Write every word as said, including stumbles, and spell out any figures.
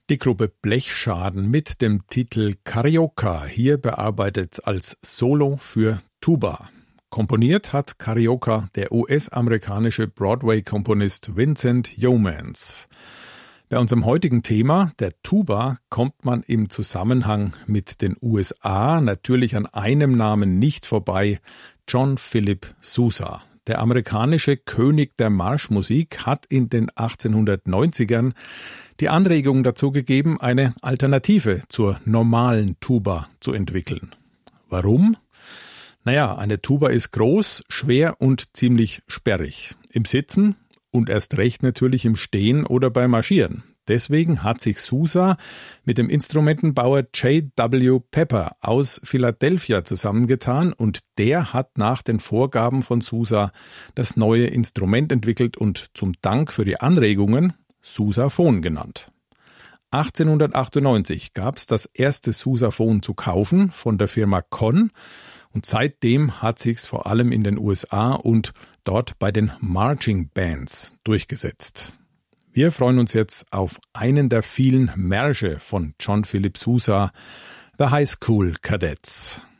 Die Gruppe Blechschaden mit dem Titel Carioca, hier bearbeitet als Solo für Tuba. Komponiert hat Carioca der U S-amerikanische Broadway-Komponist Vincent Youmans. Bei unserem heutigen Thema, der Tuba, kommt man im Zusammenhang mit den U S A natürlich an einem Namen nicht vorbei: John Philip Sousa. Der amerikanische König der Marschmusik hat in den achtzehnhundertneunzigern die Anregung dazu gegeben, eine Alternative zur normalen Tuba zu entwickeln. Warum? Naja, eine Tuba ist groß, schwer und ziemlich sperrig. Im Sitzen und erst recht natürlich im Stehen oder beim Marschieren. Deswegen hat sich Sousa mit dem Instrumentenbauer J W Pepper aus Philadelphia zusammengetan und der hat nach den Vorgaben von Sousa das neue Instrument entwickelt und zum Dank für die Anregungen Sousaphon genannt. achtzehnhundertachtundneunzig gab es das erste Sousaphon zu kaufen von der Firma Conn und seitdem hat sich's vor allem in den U S A und dort bei den Marching Bands durchgesetzt. Wir freuen uns jetzt auf einen der vielen Märsche von John Philip Sousa, The High School Cadets.